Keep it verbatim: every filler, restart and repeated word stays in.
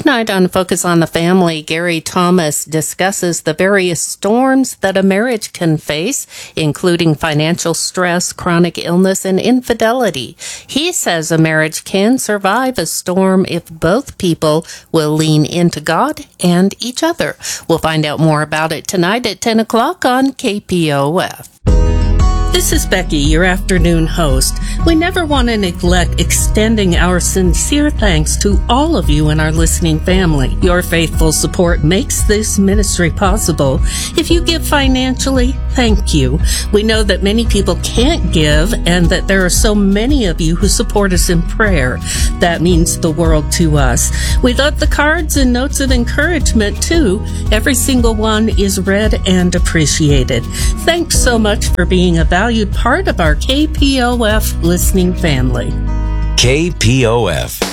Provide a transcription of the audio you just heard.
Tonight on Focus on the Family, Gary Thomas discusses the various storms that a marriage can face, including financial stress, chronic illness, and infidelity. He says a marriage can survive a storm if both people will lean into God and each other. We'll find out more about it tonight at ten o'clock on K P O F. This is Becky, your afternoon host. We never want to neglect extending our sincere thanks to all of you in our listening family. Your faithful support makes this ministry possible. If you give financially, thank you. We know that many people can't give and that there are so many of you who support us in prayer. That means the world to us. We love the cards and notes of encouragement too. Every single one is read and appreciated. Thanks so much for being a valued part of our K P O F listening family. K P O F.